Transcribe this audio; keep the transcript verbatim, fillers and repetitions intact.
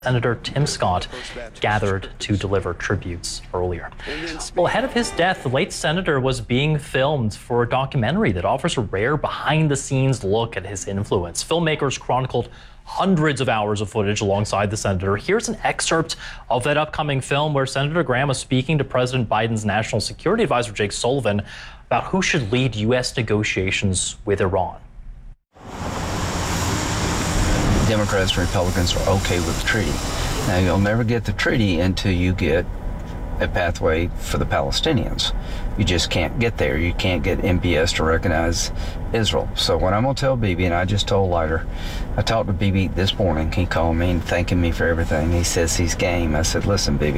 Senator Tim Scott gathered to deliver tributes earlier. Well, ahead of his death, the late senator was being filmed for a documentary that offers a rare behind-the-scenes look at his influence. Filmmakers chronicled hundreds of hours of footage alongside the senator. Here's an excerpt of that upcoming film where Senator Graham was speaking to President Biden's National Security Advisor Jake Sullivan about who should lead U S negotiations with Iran. Democrats and Republicans are okay with the treaty. Now, you'll never get the treaty until you get a pathway for the Palestinians. You just can't get there. You can't get M P S to recognize Israel. So what I'm going to tell Bibi, and I just told Leiter, I talked to Bibi this morning. He called me and thanking me for everything. He says he's game. I said, listen, Bibi,